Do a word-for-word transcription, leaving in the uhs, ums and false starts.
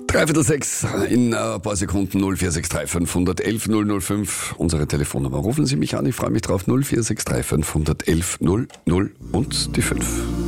Dreiviertel sechs in ein paar Sekunden. Null vier sechs drei fünf eins eins null null fünf. Unsere Telefonnummer. Rufen Sie mich an, ich freue mich drauf. Null vier sechs drei fünf eins eins null null und die fünf.